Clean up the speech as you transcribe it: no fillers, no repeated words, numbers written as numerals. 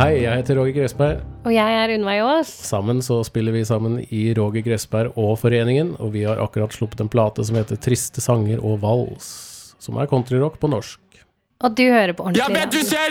Hei, jeg heter Roger Gressberg. Og jeg Unnveig Aas. Sammen så spiller vi sammen i Roger Gressberg og Foreningen, og vi har akkurat sluppet en plate som heter Triste sanger og vals, som countryrock på norsk. Og du hører på ordentlig. Jeg vet du ser